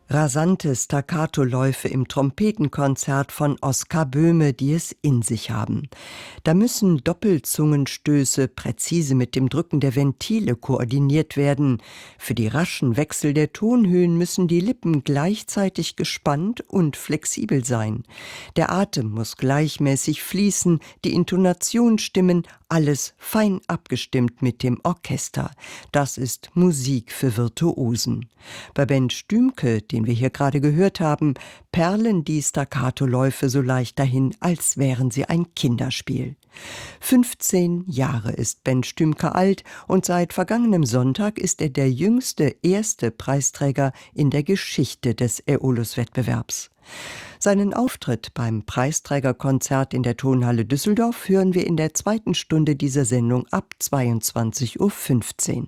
Rasante Staccato-Läufe im Trompetenkonzert von Oskar Böhme, die es in sich haben. Da müssen Doppelzungenstöße präzise mit dem Drücken der Ventile koordiniert werden. Für die raschen Wechsel der Tonhöhen müssen die Lippen gleichzeitig gespannt und flexibel sein. Der Atem muss gleichmäßig fließen, die Intonation stimmen, alles fein abgestimmt mit dem Orchester. Das ist Musik für Virtuosen. Bei Ben Stümke, den wir hier gerade gehört haben, perlen die Staccato-Läufe so leicht dahin, als wären sie ein Kinderspiel. 15 Jahre ist Ben Stümke alt und seit vergangenem Sonntag ist er der jüngste erste Preisträger in der Geschichte des Aeolus-Wettbewerbs. Seinen Auftritt beim Preisträgerkonzert in der Tonhalle Düsseldorf hören wir in der zweiten Stunde dieser Sendung ab 22:15 Uhr.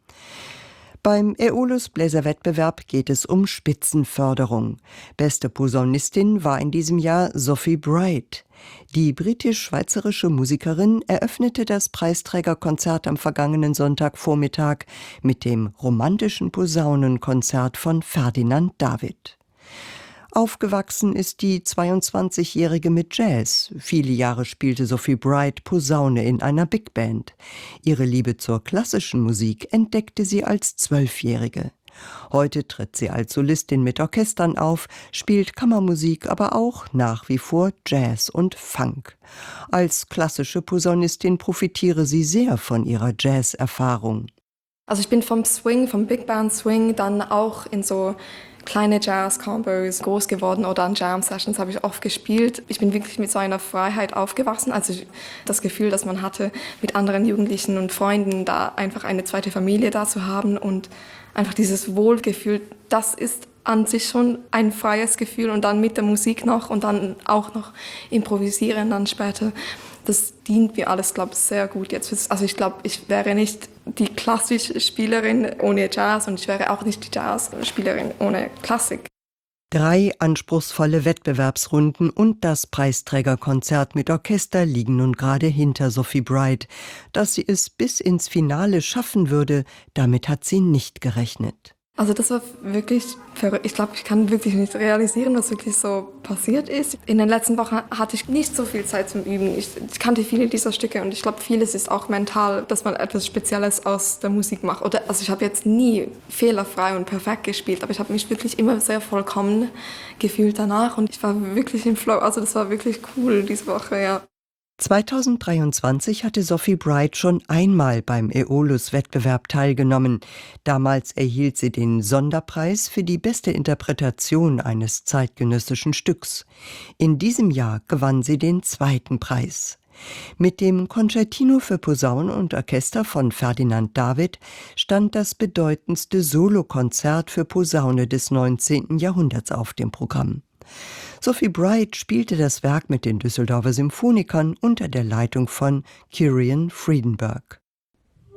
Beim Aeolus-Bläserwettbewerb geht es um Spitzenförderung. Beste Posaunistin war in diesem Jahr Sophie Bright. Die britisch-schweizerische Musikerin eröffnete das Preisträgerkonzert am vergangenen Sonntagvormittag mit dem romantischen Posaunenkonzert von Ferdinand David. Aufgewachsen ist die 22-Jährige mit Jazz. Viele Jahre spielte Sophie Bright Posaune in einer Big Band. Ihre Liebe zur klassischen Musik entdeckte sie als 12-Jährige. Heute tritt sie als Solistin mit Orchestern auf, spielt Kammermusik, aber auch nach wie vor Jazz und Funk. Als klassische Posaunistin profitiere sie sehr von ihrer Jazz-Erfahrung. Also ich bin vom Swing, vom Big Band Swing, dann auch in so kleine Jazz-Combos groß geworden oder an Jam-Sessions habe ich oft gespielt. Ich bin wirklich mit so einer Freiheit aufgewachsen, also das Gefühl, das man hatte, mit anderen Jugendlichen und Freunden da einfach eine zweite Familie da zu haben und einfach dieses Wohlgefühl, das ist an sich schon ein freies Gefühl und dann mit der Musik noch und dann auch noch improvisieren dann später. Das dient mir alles, glaube ich, sehr gut jetzt. Also ich glaube, ich wäre nicht die klassische Spielerin ohne Jazz und ich wäre auch nicht die Jazzspielerin ohne Klassik. 3 anspruchsvolle Wettbewerbsrunden und das Preisträgerkonzert mit Orchester liegen nun gerade hinter Sophie Bright. Dass sie es bis ins Finale schaffen würde, damit hat sie nicht gerechnet. Also das war wirklich verrückt. Ich glaube, ich kann wirklich nicht realisieren, was wirklich so passiert ist. In den letzten Wochen hatte ich nicht so viel Zeit zum Üben. Ich kannte viele dieser Stücke und ich glaube, vieles ist auch mental, dass man etwas Spezielles aus der Musik macht. Also ich habe jetzt nie fehlerfrei und perfekt gespielt, aber ich habe mich wirklich immer sehr vollkommen gefühlt danach und ich war wirklich im Flow. Also das war wirklich cool diese Woche, ja. 2023 hatte Sophie Bright schon einmal beim Aeolus-Wettbewerb teilgenommen. Damals erhielt sie den Sonderpreis für die beste Interpretation eines zeitgenössischen Stücks. In diesem Jahr gewann sie den zweiten Preis. Mit dem Concertino für Posaune und Orchester von Ferdinand David stand das bedeutendste Solokonzert für Posaune des 19. Jahrhunderts auf dem Programm. Sophie Bright spielte das Werk mit den Düsseldorfer Symphonikern unter der Leitung von Kyrian Friedenberg.